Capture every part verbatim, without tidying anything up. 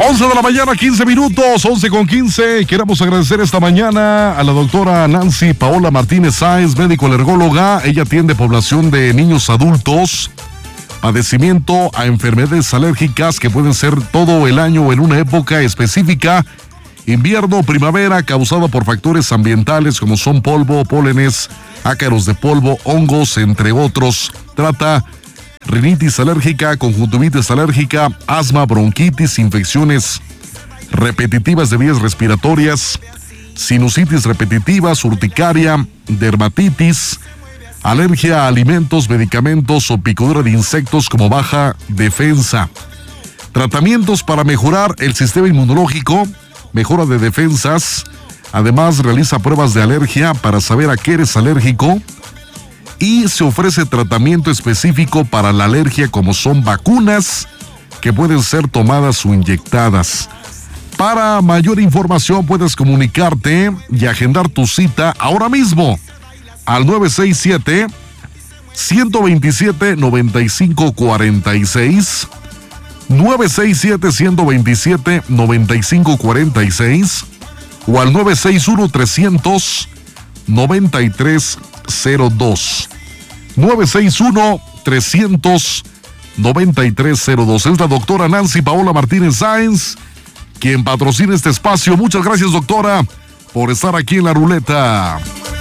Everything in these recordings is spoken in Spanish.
once de la mañana, quince minutos, once con quince. Queremos agradecer esta mañana a la doctora Nancy Paola Martínez Sáenz, médico alergóloga. Ella atiende población de niños adultos, padecimiento a enfermedades alérgicas que pueden ser todo el año o en una época específica, invierno o primavera, causada por factores ambientales como son polvo, pólenes, ácaros de polvo, hongos, entre otros. Trata rinitis alérgica, conjuntivitis alérgica, asma, bronquitis, infecciones repetitivas de vías respiratorias, sinusitis repetitivas, urticaria, dermatitis, alergia a alimentos, medicamentos o picadura de insectos como baja defensa. Tratamientos para mejorar el sistema inmunológico, mejora de defensas. Además, realiza pruebas de alergia para saber a qué eres alérgico. Y se ofrece tratamiento específico para la alergia, como son vacunas que pueden ser tomadas o inyectadas. Para mayor información puedes comunicarte y agendar tu cita ahora mismo al nueve seis siete, uno dos siete, nueve cinco cuatro seis, nueve seis siete, uno dos siete, nueve cinco cuatro seis o al nueve seis uno, tres cero cero, nueve tres cero dos. nueve seis uno, tres cero cero, nueve tres cero dos. Es la doctora Nancy Paola Martínez Sáenz quien patrocina este espacio. Muchas gracias, doctora, por estar aquí en la ruleta.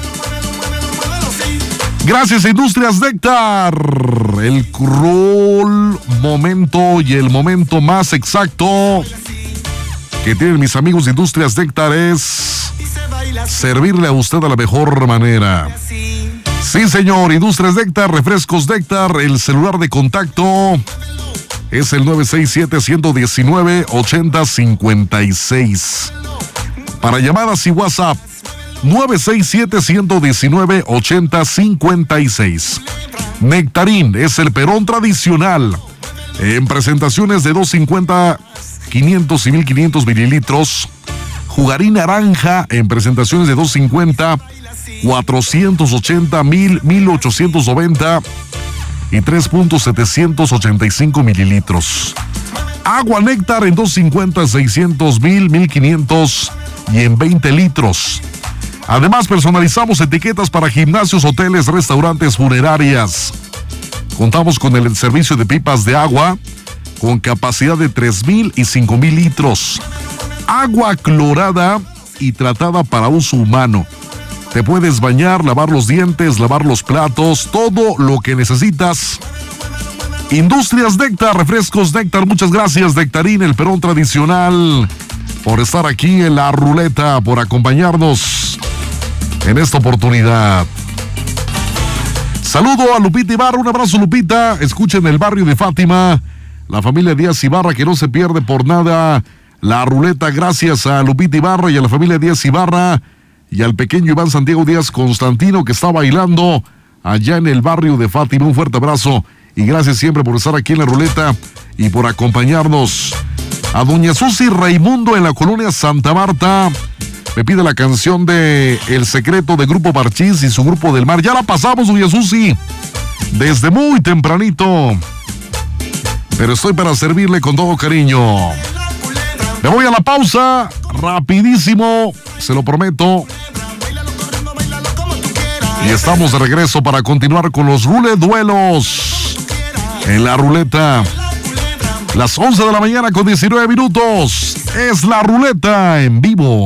Gracias a Industrias Néctar. El rol, momento y el momento más exacto que tienen mis amigos de Industrias Néctar es servirle a usted de la mejor manera. Sí, señor, Industrias Néctar, refrescos Néctar, el celular de contacto es el nueve seis siete, uno uno nueve, ocho cero cinco seis. Para llamadas y WhatsApp, nueve seis siete, uno uno nueve, ocho cero cinco seis. Nectarín es el Perón tradicional, en presentaciones de doscientos cincuenta, quinientos y mil quinientos mililitros. Jugarín naranja en presentaciones de doscientos cincuenta, cuatrocientos ochenta, mil, mil ochocientos noventa y tres punto setecientos ochenta y cinco mililitros. Agua néctar en doscientos cincuenta, seiscientos, mil, mil quinientos y en veinte litros. Además, personalizamos etiquetas para gimnasios, hoteles, restaurantes, funerarias. Contamos con el servicio de pipas de agua con capacidad de tres mil y cinco mil litros. Agua clorada y tratada para uso humano. Te puedes bañar, lavar los dientes, lavar los platos, todo lo que necesitas. Industrias Néctar, refrescos Néctar, muchas gracias, Nectarín, el Perón tradicional, por estar aquí en la ruleta, por acompañarnos en esta oportunidad. Saludo a Lupita Ibarra, un abrazo, Lupita. Escuchen el barrio de Fátima, la familia Díaz Ibarra, que no se pierde por nada la ruleta. Gracias a Lupita Ibarra y a la familia Díaz Ibarra y al pequeño Iván Santiago Díaz Constantino, que está bailando allá en el barrio de Fátima. Un fuerte abrazo y gracias siempre por estar aquí en la ruleta y por acompañarnos. A doña Susi Raimundo en la colonia Santa Marta me pide la canción de El Secreto de Grupo Parchís y su Grupo del Mar. Ya la pasamos, doña Susi, desde muy tempranito, pero estoy para servirle con todo cariño. Me voy a la pausa, rapidísimo, se lo prometo. Y estamos de regreso para continuar con los Rule Duelos en la ruleta. Las once de la mañana con diecinueve minutos. Es la ruleta en vivo.